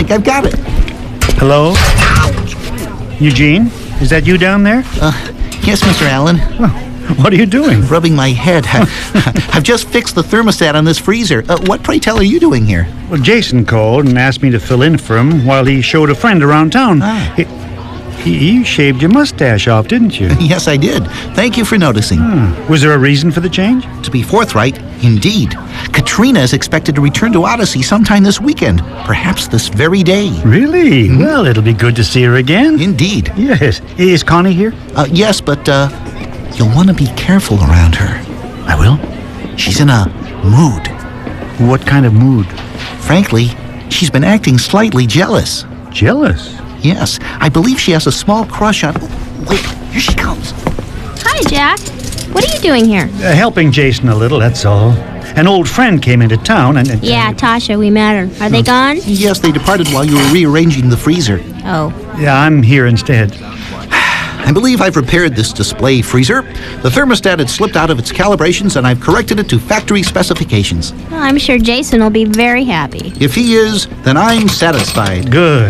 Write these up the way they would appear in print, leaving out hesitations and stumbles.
think I've got it. Hello? Eugene? Is that you down there? Yes, Mr. Allen. What are you doing? Rubbing my head. I've just fixed the thermostat on this freezer. What, pray tell, are you doing here? Well, Jason called and asked me to fill in for him while he showed a friend around town. He shaved your mustache off, didn't you? Yes, I did. Thank you for noticing. Was there a reason for the change? To be forthright, indeed. Katrina is expected to return to Odyssey sometime this weekend, perhaps this very day. Really? Well, it'll be good to see her again. Indeed. Yes. Is Connie here? Yes, but you'll want to be careful around her. I will. She's in a mood. What kind of mood? Frankly, she's been acting slightly jealous. Jealous? Yes, I believe she has a small crush on... Wait, here she comes. Hi, Jack. What are you doing here? Helping Jason a little, that's all. An old friend came into town and... Yeah, Tasha, we met her. Are they gone? Yes, they departed while you were rearranging the freezer. Oh. Yeah, I'm here instead. I believe I've repaired this display freezer. The thermostat had slipped out of its calibrations, and I've corrected it to factory specifications. Well, I'm sure Jason will be very happy. If he is, then I'm satisfied. Good.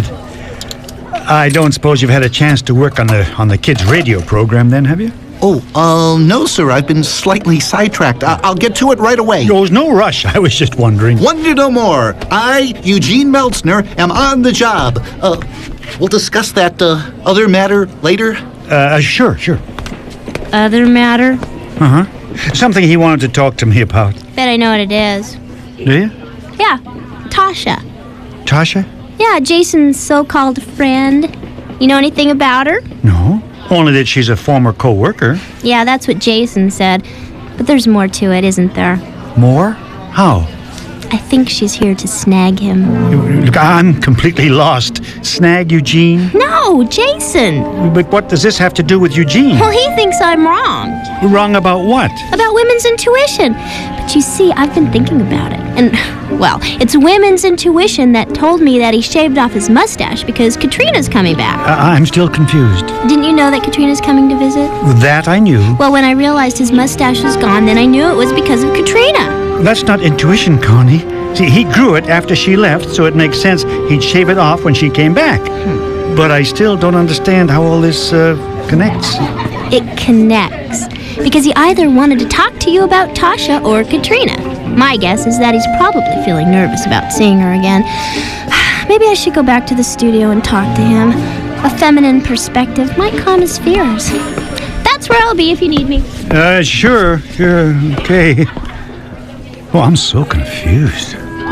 I don't suppose you've had a chance to work on the kids' radio program then, have you? No, sir. I've been slightly sidetracked. I'll get to it right away. There's no rush. I was just wondering. Wonder no more. I, Eugene Meltzner, am on the job. We'll discuss that other matter later. Sure. Other matter? Something he wanted to talk to me about. Bet I know what it is. Do you? Yeah, Tasha. Tasha? Yeah, Jason's so-called friend. You know anything about her? No. Only that she's a former co-worker. Yeah, that's what Jason said. But there's more to it, isn't there? More? How? I think she's here to snag him. Look, I'm completely lost. Snag Eugene? No, Jason. But what does this have to do with Eugene? Well, he thinks I'm wrong. Wrong about what? About women's intuition. But you see, I've been thinking about it. And, well, it's women's intuition that told me that he shaved off his mustache because Katrina's coming back. I'm still confused. Didn't you know that Katrina's coming to visit? That I knew. Well, when I realized his mustache was gone, then I knew it was because of Katrina. That's not intuition, Connie. See, he grew it after she left, so it makes sense he'd shave it off when she came back. But I still don't understand how all this connects. It connects because he either wanted to talk to you about Tasha or Katrina. My guess is that he's probably feeling nervous about seeing her again. Maybe I should go back to the studio and talk to him. A feminine perspective might calm his fears. That's where I'll be if you need me. Sure, okay. Oh, I'm so confused.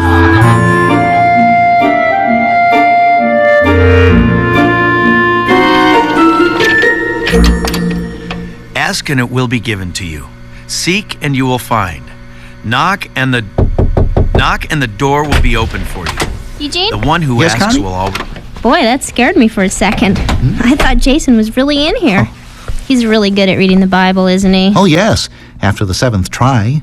Ask and it will be given to you. Seek and you will find. Knock and the door will be open for you. Eugene? The one who asks Connie? will always... Boy, that scared me for a second. I thought Jason was really in here. He's really good at reading the Bible, isn't he? Oh, yes. After the 7th try.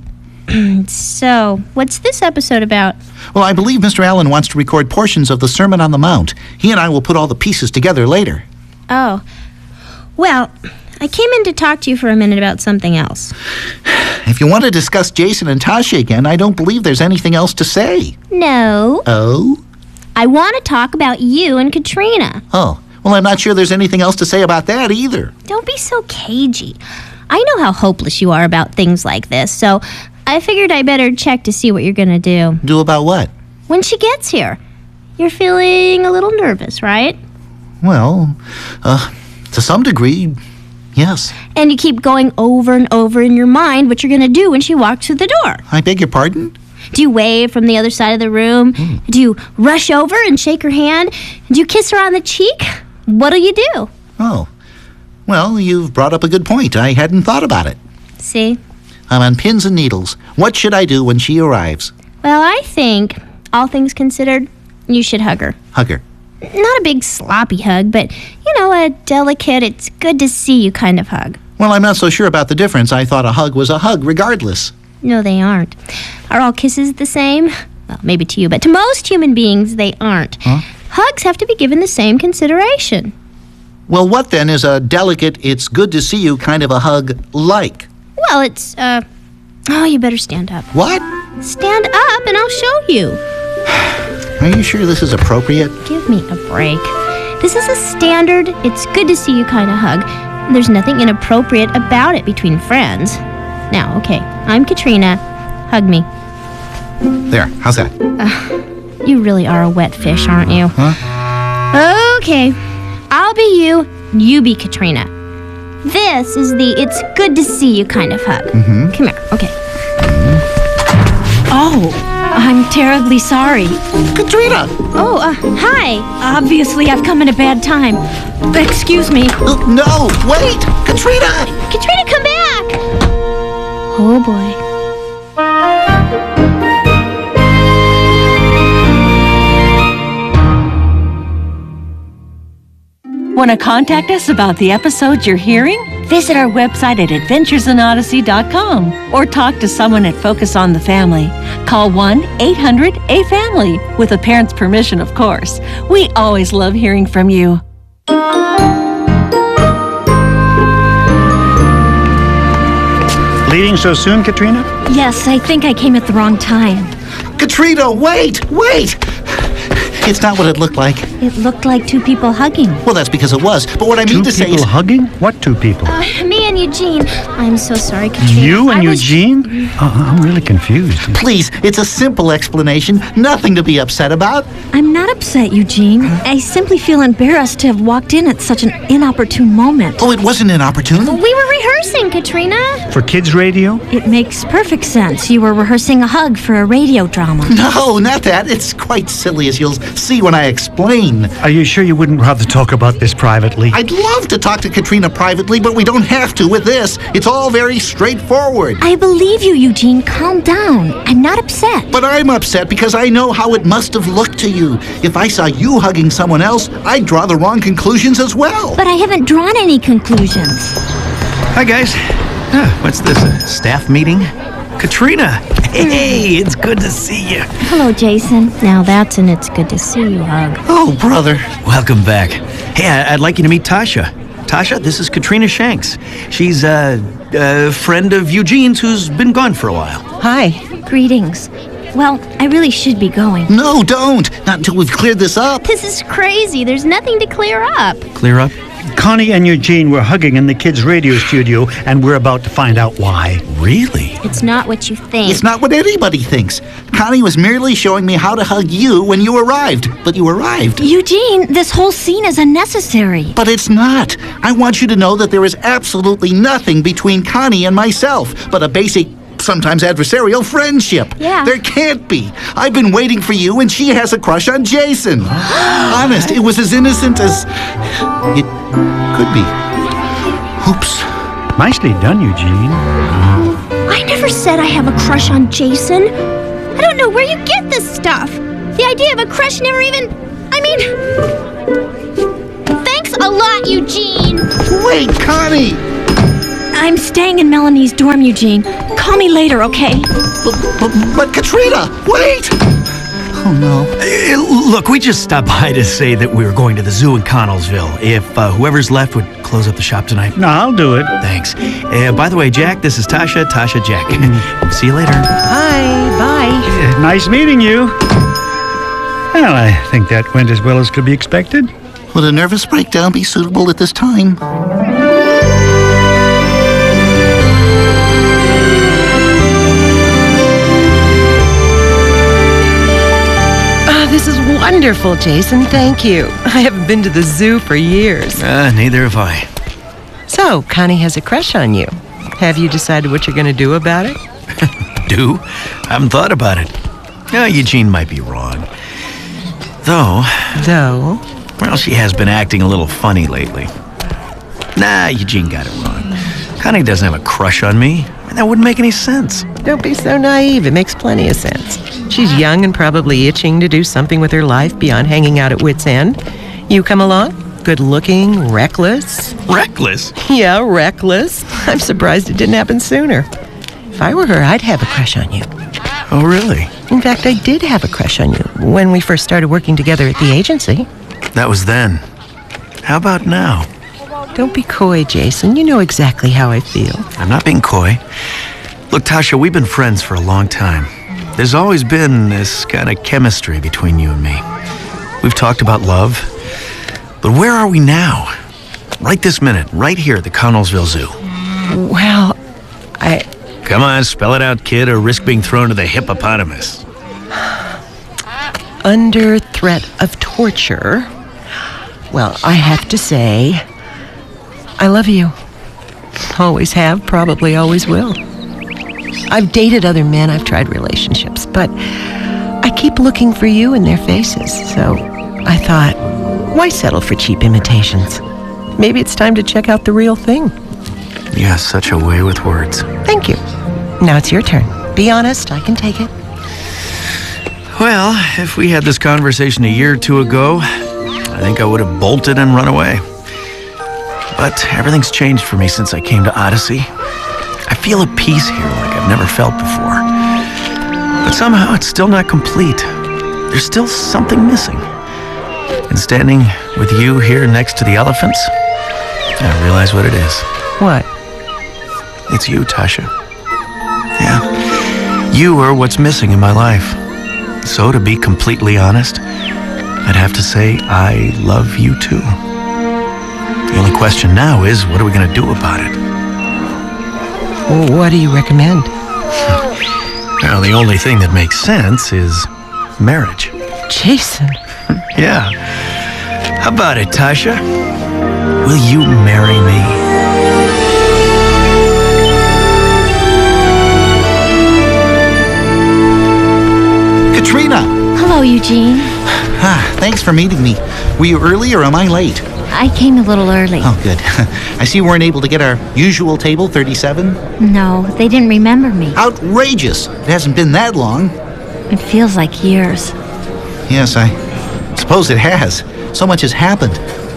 So, what's this episode about? Well, I believe Mr. Allen wants to record portions of the Sermon on the Mount. He and I will put all the pieces together later. Oh. Well, I came in to talk to you for a minute about something else. If you want to discuss Jason and Tasha again, I don't believe there's anything else to say. No. Oh? I want to talk about you and Katrina. Oh. Well, I'm not sure there's anything else to say about that either. Don't be so cagey. I know how hopeless you are about things like this, so I figured I better check to see what you're going to do. Do about what? When she gets here. You're feeling a little nervous, right? Well, to some degree, yes. And you keep going over and over in your mind what you're going to do when she walks through the door. I beg your pardon? Do you wave from the other side of the room? Do you rush over and shake her hand? Do you kiss her on the cheek? What'll you do? Oh. Well, you've brought up a good point. I hadn't thought about it. See? I'm on pins and needles. What should I do when she arrives? Well, I think, all things considered, you should hug her. Hug her. Not a big sloppy hug, but, a delicate, it's good to see you kind of hug. Well, I'm not so sure about the difference. I thought a hug was a hug regardless. No, they aren't. Are all kisses the same? Well, maybe to you, but to most human beings, they aren't. Huh? Hugs have to be given the same consideration. Well, what then is a delicate, it's good to see you kind of a hug like? Well, it's, you better stand up. What? Stand up and I'll show you. Are you sure this is appropriate? Give me a break. This is a standard, it's good to see you kind of hug. There's nothing inappropriate about it between friends. Now, okay, I'm Katrina. Hug me. There, how's that? You really are a wet fish, aren't you? Huh? Okay, I'll be you, you be Katrina. This is the it's good to see you kind of hug. Come here, okay. Oh, I'm terribly sorry. Katrina! Oh, hi. Obviously, I've come at a bad time. Excuse me. No, wait! Katrina! Katrina, come back! Oh, boy. Want to contact us about the episodes you're hearing? Visit our website at adventuresinodyssey.com or talk to someone at Focus on the Family. Call 1-800-A-FAMILY, with a parent's permission, of course. We always love hearing from you. Leaving so soon, Katrina? Yes, I think I came at the wrong time. Katrina, wait! It's not what it looked like. It looked like two people hugging. Well, that's because it was. But what I mean to say Two is... people hugging? What two people? Me and Eugene. I'm so sorry, Katrina. You and I was- Eugene? I'm really confused. Please, it's a simple explanation. Nothing to be upset about. I'm not upset, Eugene. I simply feel embarrassed to have walked in at such an inopportune moment. Oh, it wasn't inopportune. We were rehearsing, Katrina. For kids' radio? It makes perfect sense. You were rehearsing a hug for a radio drama. No, not that. It's quite silly, as you'll see when I explain. Are you sure you wouldn't rather talk about this privately? I'd love to talk to Katrina privately, but we don't have to with this. It's all very straightforward. I believe you, Eugene. Calm down. I'm not upset. But I'm upset because I know how it must have looked to you. If I saw you hugging someone else, I'd draw the wrong conclusions as well. But I haven't drawn any conclusions. Hi, guys. What's this, a staff meeting? Katrina! Hey, it's good to see you. Hello, Jason. Now that's an it's good to see you hug. Oh, brother. Welcome back. Hey, I'd like you to meet Tasha. Tasha, this is Katrina Shanks. She's a friend of Eugene's who's been gone for a while. Hi. Greetings. Well, I really should be going. No, don't. Not until we've cleared this up. This is crazy. There's nothing to clear up. Clear up? Connie and Eugene were hugging in the kids' radio studio, and we're about to find out why. Really? It's not what you think. It's not what anybody thinks. Connie was merely showing me how to hug you when you arrived. But you arrived. Eugene, this whole scene is unnecessary. But it's not. I want you to know that there is absolutely nothing between Connie and myself but a basic, sometimes adversarial friendship. Yeah. There can't be. I've been waiting for you, and she has a crush on Jason. Honest, it was as innocent as it could be. Oops. Nicely done, Eugene. I never said I have a crush on Jason. I don't know where you get this stuff. The idea of a crush never even... Thanks a lot, Eugene. Wait, Connie! I'm staying in Melanie's dorm, Eugene. Call me later, okay? But Katrina, wait! Oh, no. Look, we just stopped by to say that we were going to the zoo in Connellsville. If whoever's left would close up the shop tonight. No, I'll do it. Thanks. By the way, Jack, this is Tasha. Tasha, Jack. See you later. Hi, bye. Nice meeting you. Well, I think that went as well as could be expected. Would a nervous breakdown be suitable at this time? This is wonderful, Jason. Thank you. I haven't been to the zoo for years. Neither have I. So, Connie has a crush on you. Have you decided what you're going to do about it? Do? I haven't thought about it. Eugene might be wrong. Though, well, she has been acting a little funny lately. Nah, Eugene got it wrong. Connie doesn't have a crush on me. That wouldn't make any sense. Don't be so naive. It makes plenty of sense. She's young and probably itching to do something with her life beyond hanging out at Wits End. You come along, good-looking, reckless. Reckless? Yeah, reckless. I'm surprised it didn't happen sooner. If I were her, I'd have a crush on you. Oh, really? In fact, I did have a crush on you when we first started working together at the agency. That was then. How about now? Don't be coy, Jason. You know exactly how I feel. I'm not being coy. Look, Tasha, we've been friends for a long time. there's always been this kind of chemistry between you and me. We've talked about love, but where are we now? Right this minute, right here at the Connellsville Zoo. Well, Come on, spell it out, kid, or risk being thrown to the hippopotamus. Under threat of torture, well, I have to say, I love you. Always have, probably always will. I've dated other men, I've tried relationships, but I keep looking for you in their faces, so I thought, why settle for cheap imitations? Maybe it's time to check out the real thing. You have such a way with words. Thank you. Now it's your turn. Be honest, I can take it. Well, if we had this conversation a year or two ago, I think I would have bolted and run away. But everything's changed for me since I came to Odyssey. I feel at peace here like I've never felt before. But somehow it's still not complete. There's still something missing. And standing with you here next to the elephants, I realize what it is. What? It's you, Tasha. Yeah, you are what's missing in my life. So to be completely honest, I'd have to say I love you too. The only question now is, what are we going to do about it? Well, what do you recommend? Well, the only thing that makes sense is marriage. Jason. Yeah. How about it, Tasha? Will you marry me? Katrina! Hello, Eugene. Thanks for meeting me. Were you early or am I late? I came a little early. Oh, good. I see you weren't able to get our usual table, 37. No, they didn't remember me. Outrageous! It hasn't been that long. It feels like years. Yes, I suppose it has. So much has happened.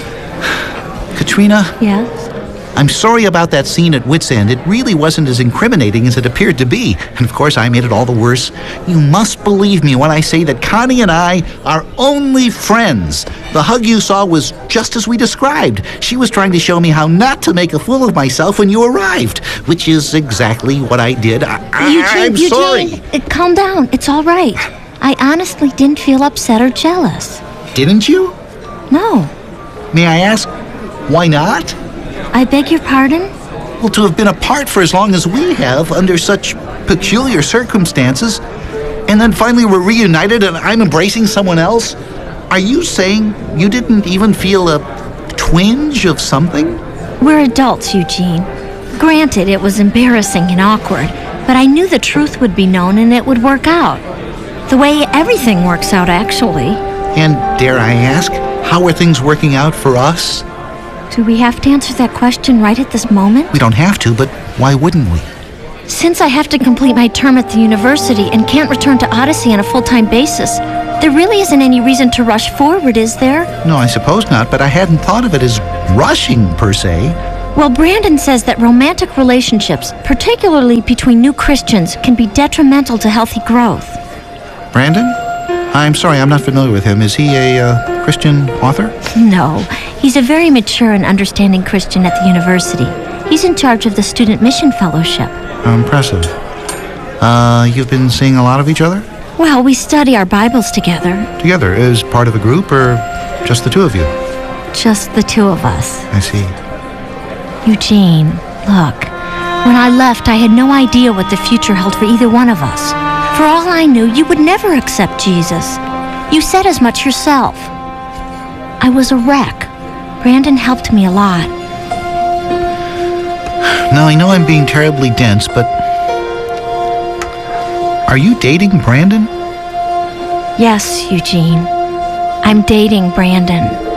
Katrina, Yes? I'm sorry about that scene at Wits End. It really wasn't as incriminating as it appeared to be. And of course, I made it all the worse. You must believe me when I say that Connie and I are only friends. The hug you saw was just as we described. She was trying to show me how not to make a fool of myself when you arrived, which is exactly what I did. I'm sorry. Eugene, calm down. It's all right. I honestly didn't feel upset or jealous. Didn't you? No. May I ask, why not? I beg your pardon? Well, to have been apart for as long as we have, under such peculiar circumstances, and then finally we're reunited and I'm embracing someone else? Are you saying you didn't even feel a twinge of something? We're adults, Eugene. Granted, it was embarrassing and awkward, but I knew the truth would be known and it would work out. The way everything works out, actually. And dare I ask, how are things working out for us? Do we have to answer that question right at this moment? We don't have to, but why wouldn't we? Since I have to complete my term at the university and can't return to Odyssey on a full-time basis, there really isn't any reason to rush forward, is there? No, I suppose not, but I hadn't thought of it as rushing, per se. Well, Brandon says that romantic relationships, particularly between new Christians, can be detrimental to healthy growth. Brandon? I'm sorry, I'm not familiar with him. Is he a Christian author? No, he's a very mature and understanding Christian at the university. He's in charge of the Student Mission Fellowship. Impressive. You've been seeing a lot of each other? Well, we study our Bibles together. Together, as part of a group, or just the two of you? Just the two of us. I see. Eugene, look. When I left, I had no idea what the future held for either one of us. For all I knew, you would never accept Jesus. You said as much yourself. I was a wreck. Brandon helped me a lot. Now, I know I'm being terribly dense, but... Are you dating Brandon? Yes, Eugene. I'm dating Brandon.